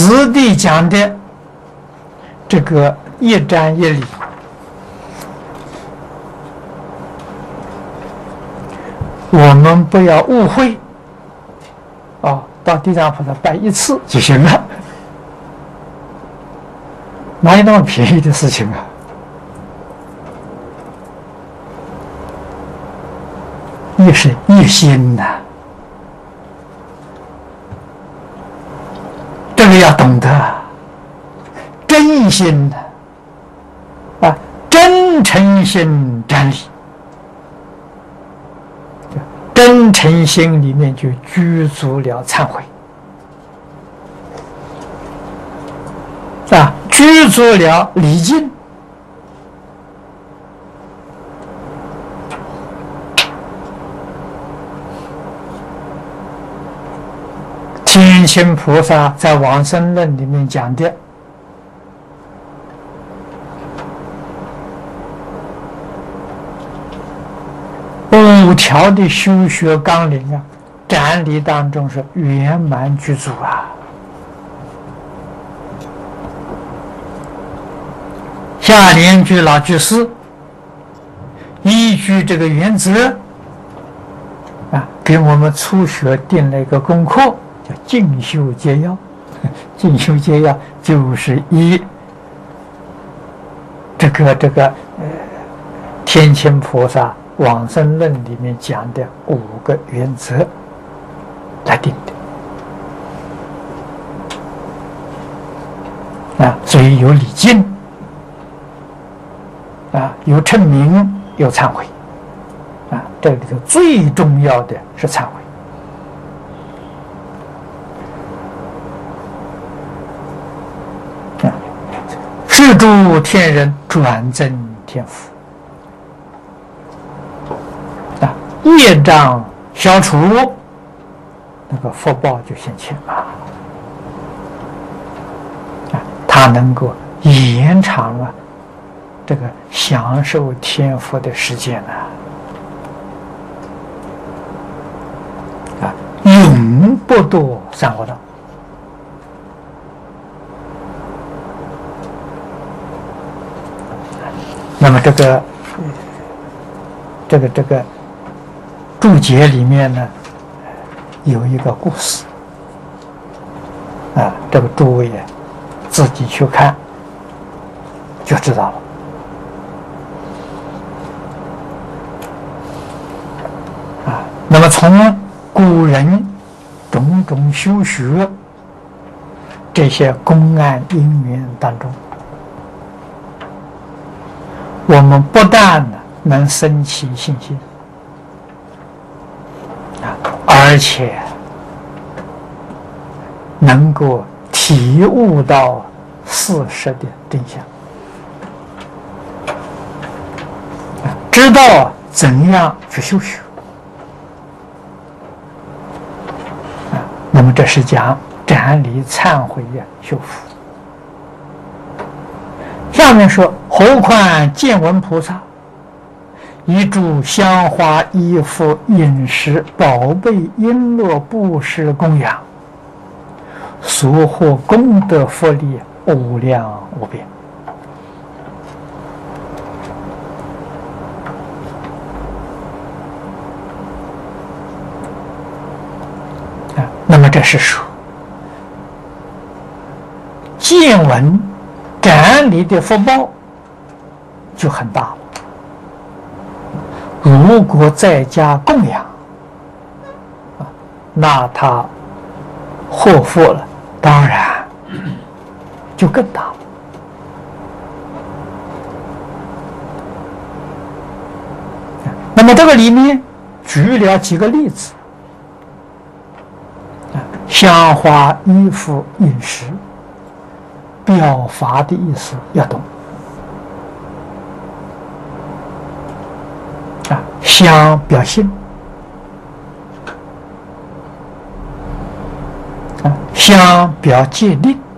此地讲的这个一瞻一礼，我们不要误会到地藏菩萨拜一次就行了，哪有那么便宜的事情啊？也是一心呐，这个要懂得真心的真诚心瞻礼，真诚心里面就具足了忏悔具足了礼敬。天亲菩萨在往生论里面讲的5条的修学纲领瞻礼当中是圆满具足下联句老居士依据这个原则给我们初学定了一个功课，叫进修戒要。进修戒要就是以这个天亲菩萨往生论里面讲的5个原则来定的所以有礼敬有称名，有忏悔这里头最重要的是忏悔是诸天人转增天福业障消除，那个福报就现前它能够延长这个享受天福的时间永不堕三恶道。那么这个注解里面呢有一个故事这个诸位自己去看就知道了那么从古人种种修学这些公案因缘当中，我们不但能生起信心而且能够体悟到事实的真相知道怎样去修学那么这是讲瞻礼忏悔修福。下面说何况见闻菩萨以诸香花衣服饮食宝贝璎珞布施供养，所获功德福利无量无边那么这是说见闻瞻礼的福报就很大了，如果再加供养那他获福了，当然就更大了那么这个里面举了几个例子香花衣服饮食表法的意思要懂香表性香表戒律